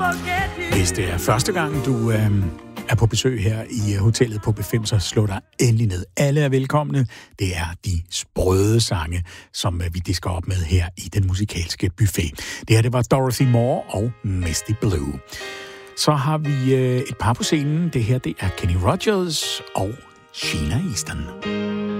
Hvis det er første gang, du er på besøg her i hotellet på B5, så slå dig endelig ned. Alle er velkomne. Det er de sprøde sange, som vi disker op med her i den musikalske buffet. Det her, det var Dorothy Moore og Misty Blue. Så har vi et par på scenen. Det her, det er Kenny Rogers og Sheena Easton.